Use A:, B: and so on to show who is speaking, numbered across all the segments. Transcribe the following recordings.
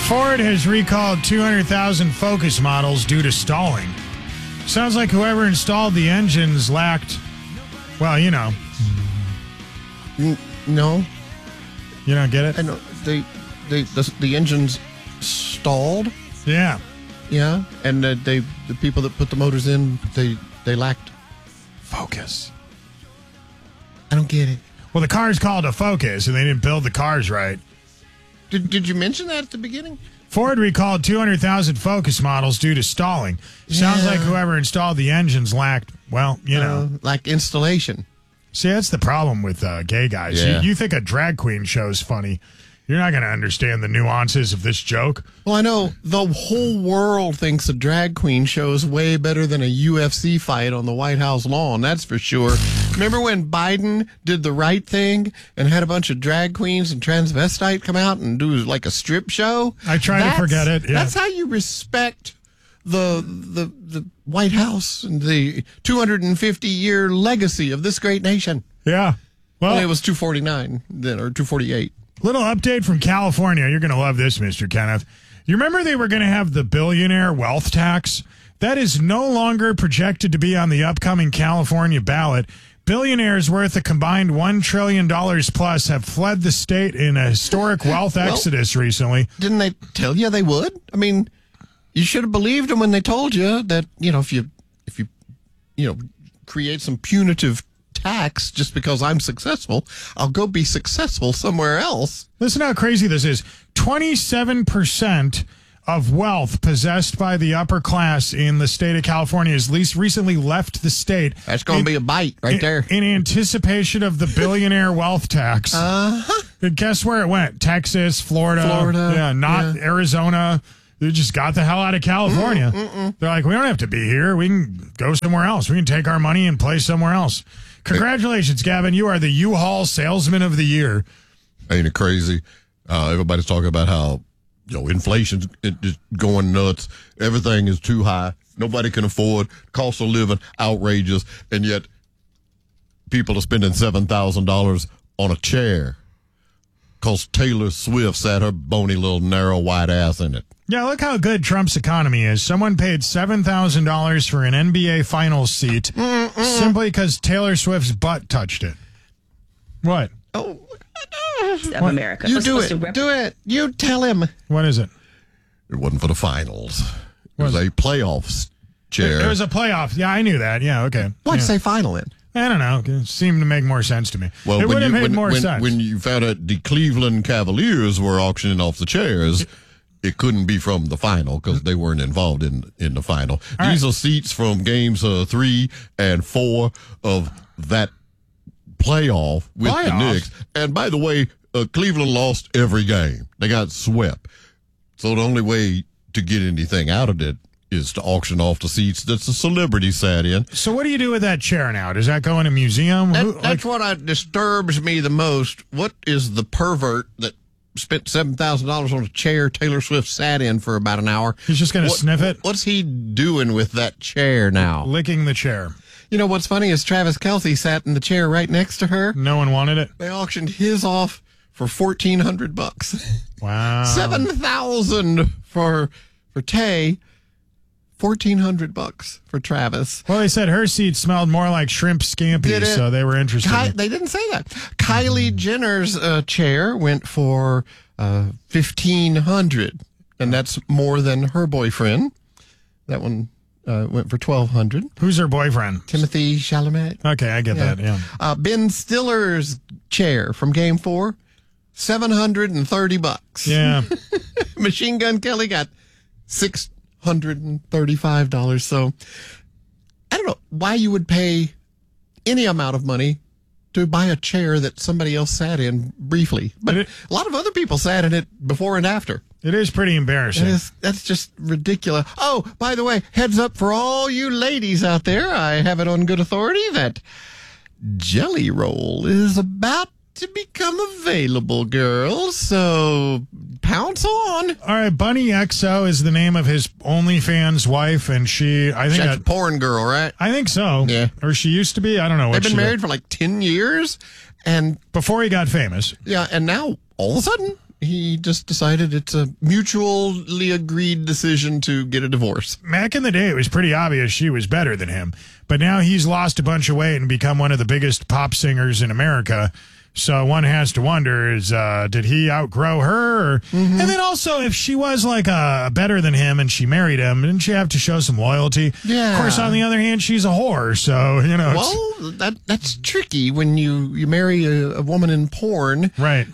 A: Ford has recalled 200,000 Focus models due to stalling. Sounds like whoever installed the engines lacked, well, you know.
B: No.
A: You don't get it?
B: I know. The engines stalled.
A: Yeah.
B: Yeah. And the people that put the motors in, they lacked
A: focus.
B: I don't get it.
A: Well, the car's called a Focus, and they didn't build the cars right.
B: Did you mention that at the beginning?
A: Ford recalled 200,000 Focus models due to stalling. Sounds like whoever installed the engines lacked, well, you know.
B: Like installation.
A: See, that's the problem with gay guys.
B: Yeah.
A: You think a drag queen show's funny. You're not going to understand the nuances of this joke.
B: Well, I know the whole world thinks a drag queen show is way better than a UFC fight on the White House lawn. That's for sure. Remember when Biden did the right thing and had a bunch of drag queens and transvestite come out and do like a strip show?
A: I try to forget it. Yeah.
B: That's how you respect the White House and the 250-year legacy of this great nation.
A: Yeah. Well,
B: it was 249 then, or 248.
A: Little update from California. You're going to love this, Mr. Kenneth. You remember they were going to have the billionaire wealth tax? That is no longer projected to be on the upcoming California ballot. Billionaires worth a combined $1 trillion plus have fled the state in a historic wealth exodus recently.
B: Didn't they tell you they would? I mean, you should have believed them when they told you that, if you create some punitive tax just because I'm successful, I'll go be successful somewhere else.
A: Listen how crazy this is. 27% of wealth possessed by the upper class in the state of California has least recently left the state.
B: That's going to be a bite right there.
A: In anticipation of the billionaire wealth tax. And guess where it went? Texas, Florida. Yeah, Arizona. They just got the hell out of California. They're like, we don't have to be here. We can go somewhere else. We can take our money and play somewhere else. Congratulations, Gavin. You are the U-Haul Salesman of the Year.
C: Ain't it crazy? Everybody's talking about how, inflation's is going nuts. Everything is too high. Nobody can afford. Cost of living, outrageous. And yet, people are spending $7,000 on a chair because Taylor Swift sat her bony little narrow white ass in it.
A: Yeah, look how good Trump's economy is. Someone paid $7,000 for an NBA Finals seat simply because Taylor Swift's butt touched it. What?
B: Oh,
D: of America.
B: You do it. Do it. You tell him.
A: What is it?
C: It wasn't for the finals. It was a playoffs chair.
A: It was a playoff. Yeah, I knew that. Yeah, okay.
B: Why'd you say final then?
A: I don't know. It seemed to make more sense to me.
C: Well,
A: it would have made more sense.
C: When you found out the Cleveland Cavaliers were auctioning off the chairs, it couldn't be from the final because they weren't involved in the final. These are seats from games 3 and 4 of that playoff with the Knicks. And by the way, Cleveland lost every game. They got swept. So the only way to get anything out of it is to auction off the seats that the celebrity sat in.
A: So what do you do with that chair now? Does that go in a museum?
B: That's what disturbs me the most. What is the pervert that spent $7,000 on a chair Taylor Swift sat in for about an hour?
A: He's just going to sniff it?
B: What's he doing with that chair now?
A: Licking the chair.
B: You know what's funny is Travis Kelce sat in the chair right next to her.
A: No one wanted it.
B: They auctioned his off for $1,400.
A: Wow.
B: $7,000 for Tay. $1,400 for Travis.
A: Well, they said her seat smelled more like shrimp scampi, so they were interested.
B: They didn't say that. Kylie Jenner's chair went for $1,500, and that's more than her boyfriend. That one went for $1,200.
A: Who's her boyfriend?
B: Timothy Chalamet.
A: Okay, I get that. Yeah.
B: Ben Stiller's chair from Game 4, $730.
A: Yeah.
B: Machine Gun Kelly got $635. So I don't know why you would pay any amount of money to buy a chair that somebody else sat in briefly. But a lot of other people sat in it before and after.
A: It is pretty embarrassing.
B: That's just ridiculous. Oh, by the way, heads up for all you ladies out there. I have it on good authority that Jelly Roll is about to become available, girls. So pounce on.
A: All right, Bunny XO is the name of his OnlyFans wife, and
B: that's a porn girl, right?
A: I think so.
B: Yeah.
A: Or she used to be. I don't know.
B: They've been married for like 10 years. And
A: before he got famous.
B: Yeah, and now all of a sudden he just decided it's a mutually agreed decision to get a divorce.
A: Back in the day, it was pretty obvious she was better than him. But now he's lost a bunch of weight and become one of the biggest pop singers in America. So one has to wonder, did he outgrow her? And then also, if she was like better than him and she married him, didn't she have to show some loyalty?
B: Yeah.
A: Of course, on the other hand, she's a whore. So,
B: Well, that's tricky when you marry a woman in porn.
A: Right.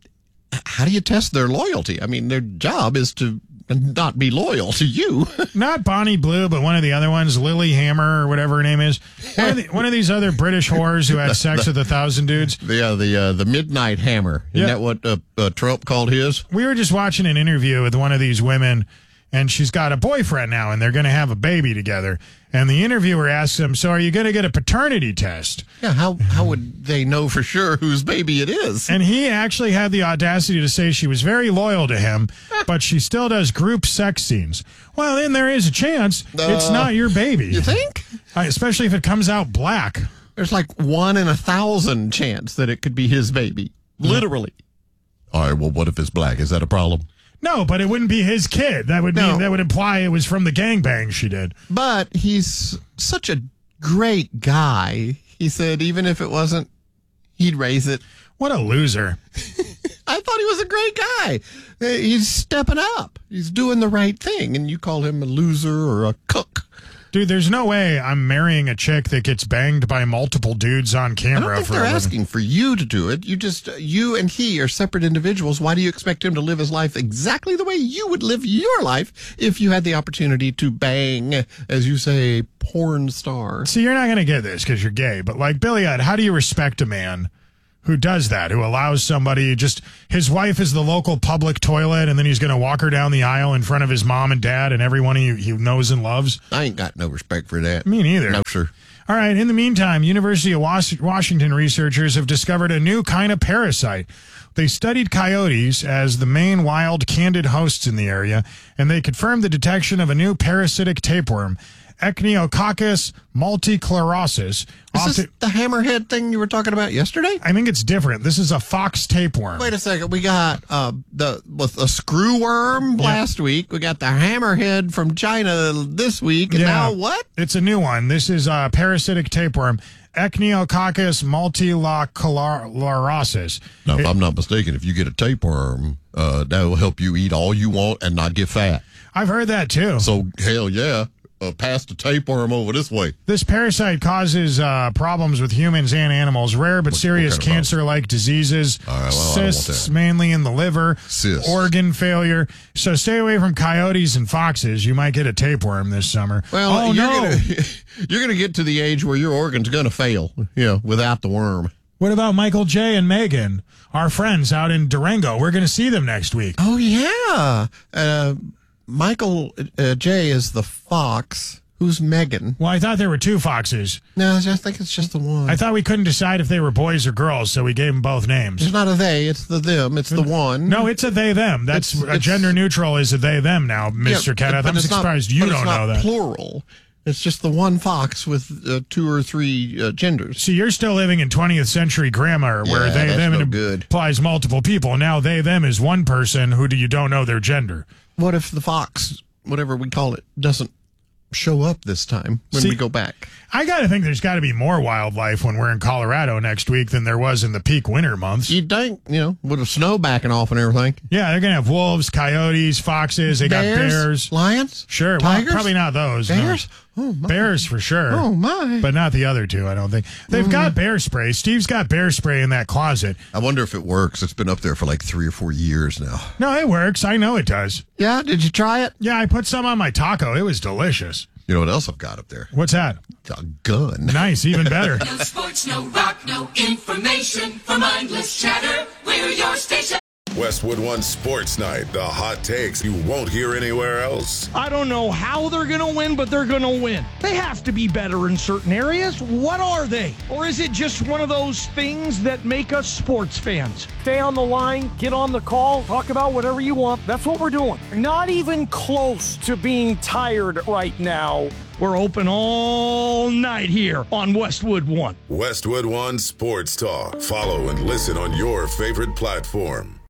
B: How do you test their loyalty? I mean, their job is to not be loyal to you.
A: Not Bonnie Blue, but one of the other ones, Lily Hammer or whatever her name is. One of these other British whores who had sex with 1,000 dudes.
B: The Midnight Hammer. Isn't that what Trump called his?
A: We were just watching an interview with one of these women, and she's got a boyfriend now, and they're going to have a baby together. And the interviewer asks him, so are you going to get a paternity test?
B: Yeah, how would they know for sure whose baby it is?
A: And he actually had the audacity to say she was very loyal to him, but she still does group sex scenes. Well, then there is a chance it's not your baby.
B: You think?
A: Especially if it comes out black.
B: There's like 1 in 1,000 chance that it could be his baby. Literally.
C: All right, well, what if it's black? Is that a problem?
A: No, but it wouldn't be his kid. That would mean that would imply it was from the gangbang she did.
B: But he's such a great guy. He said even if it wasn't, he'd raise it.
A: What a loser.
B: I thought he was a great guy. He's stepping up. He's doing the right thing. And you call him a loser or a cook.
A: Dude, there's no way I'm marrying a chick that gets banged by multiple dudes on camera.
B: I don't think they're asking for you to do it. You and he are separate individuals. Why do you expect him to live his life exactly the way you would live your life if you had the opportunity to bang, as you say, porn star?
A: See, you're not going to get this because you're gay, but like Billy Ed, how do you respect a man who does that, who allows somebody his wife is the local public toilet, and then he's going to walk her down the aisle in front of his mom and dad and everyone he knows and loves?
B: I ain't got no respect for that.
A: Me neither.
B: No, sir.
A: All right. In the meantime, University of Washington researchers have discovered a new kind of parasite. They studied coyotes as the main wild candid hosts in the area, and they confirmed the detection of a new parasitic tapeworm, Echiniococcus multichlorosis.
B: Is this the hammerhead thing you were talking about yesterday?
A: I think it's different. This is a fox tapeworm.
B: Wait a second. We got with a screwworm last week. We got the hammerhead from China this week. And now what?
A: It's a new one. This is a parasitic tapeworm, Echiniococcus multichlorosis.
C: Now, if I'm not mistaken, if you get a tapeworm, that will help you eat all you want and not get fat.
A: I've heard that too.
C: So, hell yeah. Pass the tapeworm over this way.
A: This parasite causes problems with humans and animals, rare but serious cancer-like diseases, cysts mainly in the liver, organ failure. So stay away from coyotes and foxes. You might get a tapeworm this summer.
B: Well, you're gonna get to the age where your organ's going to fail, without the worm.
A: What about Michael J. and Megan, our friends out in Durango? We're going to see them next week.
B: Oh, yeah. Michael J. is the fox. Who's Megan?
A: Well, I thought there were two foxes.
B: No, I think it's just the one.
A: I thought we couldn't decide if they were boys or girls, so we gave them both names.
B: It's not a they, it's the them, it's the one.
A: No, it's a they-them. That's gender neutral is a they-them now, Mr. Kenneth. I'm surprised you don't know that.
B: It's not plural. It's just the one fox with 2 or 3 genders.
A: See, you're still living in 20th century grammar where they-them implies multiple people. Now they-them is one person who you don't know their gender.
B: What if the fox, whatever we call it, doesn't show up this time when we go back?
A: I got to think there's got to be more wildlife when we're in Colorado next week than there was in the peak winter months.
B: You'd think, with the snow backing off and everything.
A: Yeah, they're going to have wolves, coyotes, foxes. They got bears.
B: Lions?
A: Sure.
B: Tigers?
A: Well, probably not those.
B: Bears?
A: No.
B: Oh, my.
A: Bears for sure.
B: Oh, my.
A: But not the other two, I don't think. They've got bear spray. Steve's got bear spray in that closet.
C: I wonder if it works. It's been up there for like 3 or 4 years now.
A: No, it works. I know it does.
B: Yeah? Did you try it?
A: Yeah, I put some on my taco. It was delicious.
C: You know what else I've got up there?
A: What's that?
C: A gun.
A: Nice, even better.
E: No sports, no rock, no information. For mindless chatter, we're your station.
F: Westwood One Sports Night. The hot takes you won't hear anywhere else.
G: I don't know how they're going to win, but they're going to win. They have to be better in certain areas. What are they? Or is it just one of those things that make us sports fans?
H: Stay on the line, get on the call, talk about whatever you want. That's what we're doing. Not even close to being tired right now.
G: We're open all night here on Westwood One.
F: Westwood One Sports Talk. Follow and listen on your favorite platform.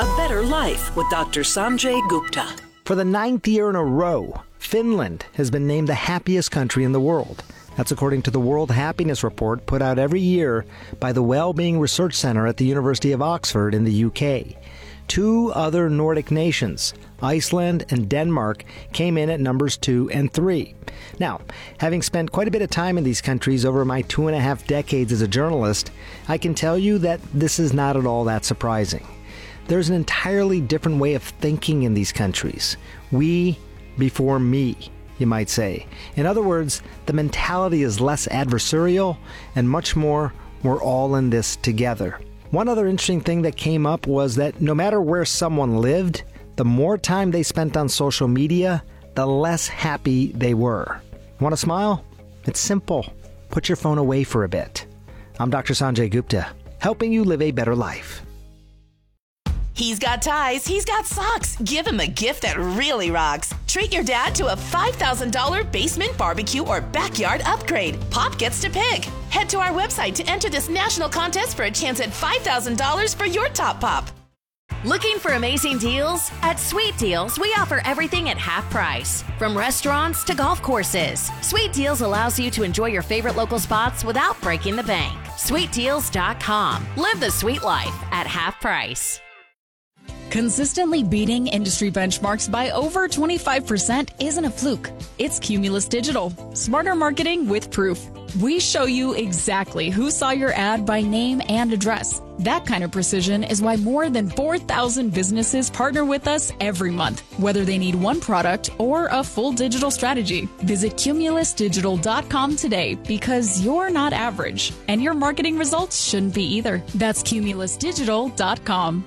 I: A better life with Dr. Sanjay Gupta.
J: For the 9th year in a row, Finland has been named the happiest country in the world. That's according to the World Happiness Report put out every year by the Wellbeing Research Centre at the University of Oxford in the UK. 2 other Nordic nations, Iceland and Denmark, came in at numbers 2 and 3. Now, having spent quite a bit of time in these countries over my 2.5 decades as a journalist, I can tell you that this is not at all that surprising. There's an entirely different way of thinking in these countries. We before me, you might say. In other words, the mentality is less adversarial and much more, we're all in this together. One other interesting thing that came up was that no matter where someone lived, the more time they spent on social media, the less happy they were. Want to smile? It's simple. Put your phone away for a bit. I'm Dr. Sanjay Gupta, helping you live a better life.
K: He's got ties, he's got socks. Give him a gift that really rocks. Treat your dad to a $5,000 basement barbecue or backyard upgrade. Pop gets to pick. Head to our website to enter this national contest for a chance at $5,000 for your top pop.
L: Looking for amazing deals? At Sweet Deals, we offer everything at half price. From restaurants to golf courses, Sweet Deals allows you to enjoy your favorite local spots without breaking the bank. SweetDeals.com. Live the sweet life at half price.
M: Consistently beating industry benchmarks by over 25% isn't a fluke. It's Cumulus Digital. Smarter marketing with proof. We show you exactly who saw your ad by name and address. That kind of precision is why more than 4,000 businesses partner with us every month, whether they need one product or a full digital strategy. Visit CumulusDigital.com today because you're not average, and your marketing results shouldn't be either. That's CumulusDigital.com.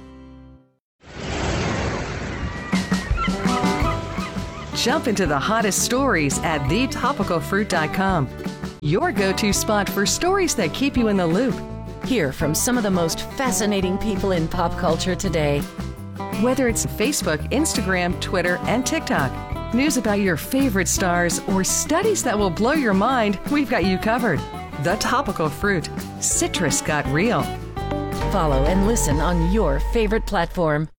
N: Jump into the hottest stories at thetopicalfruit.com. Your go-to spot for stories that keep you in the loop. Hear from some of the most fascinating people in pop culture today. Whether it's Facebook, Instagram, Twitter, and TikTok, news about your favorite stars, or studies that will blow your mind, we've got you covered. The Topical Fruit. Citrus got real.
L: Follow and listen on your favorite platform.